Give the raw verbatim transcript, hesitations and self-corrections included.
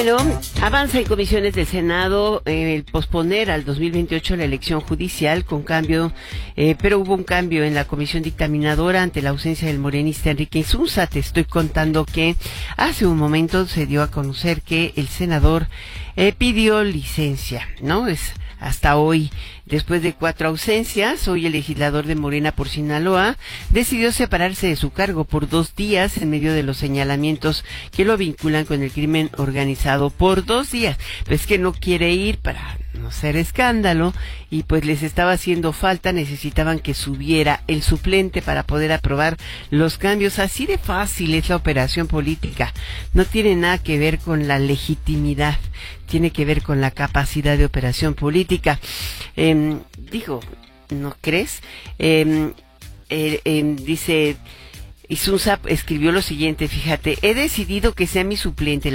Bueno, avanza en comisiones del Senado eh, el posponer al dos mil veintiocho la elección judicial con cambio, eh, pero hubo un cambio en la comisión dictaminadora ante la ausencia del morenista Enrique Insunza. Te estoy contando que hace un momento se dio a conocer que el senador eh, pidió licencia, ¿no? Es hasta hoy. Después de cuatro ausencias, hoy el legislador de Morena por Sinaloa decidió separarse de su cargo por dos días en medio de los señalamientos que lo vinculan con el crimen organizado. Por dos días. Pues que no quiere ir para no hacer escándalo y pues les estaba haciendo falta, necesitaban que subiera el suplente para poder aprobar los cambios. Así de fácil es la operación política. No tiene nada que ver con la legitimidad, tiene que ver con la capacidad de operación política. Eh, digo, ¿no crees? Eh, eh, eh, dice, Insunza escribió lo siguiente, fíjate, he decidido que sea mi suplente